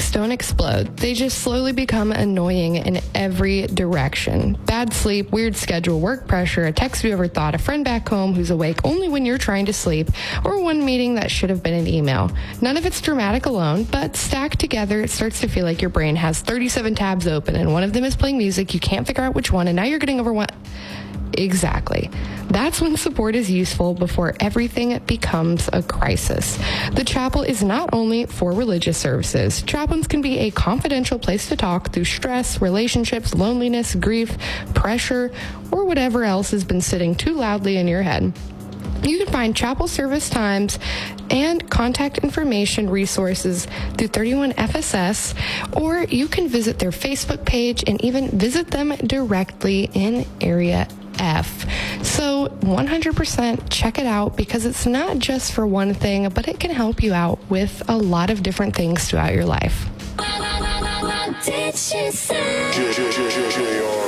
just don't explode. They just slowly become annoying in every direction. Bad sleep, weird schedule, work pressure, a text you ever thought, a friend back home who's awake only when you're trying to sleep, or one meeting that should have been an email. None of it's dramatic alone, but stacked together, it starts to feel like your brain has 37 tabs open and one of them is playing music. You can't figure out which one, and now you're getting overwhelmed. Exactly. That's when support is useful before everything becomes a crisis. The chapel is not only for religious services. Chaplains can be a confidential place to talk through stress, relationships, loneliness, grief, pressure, or whatever else has been sitting too loudly in your head. You can find chapel service times and contact information resources through 31FSS, or you can visit their Facebook page and even visit them directly in Area F. So 100% check it out, because it's not just for one thing, but it can help you out with a lot of different things throughout your life. What did she say?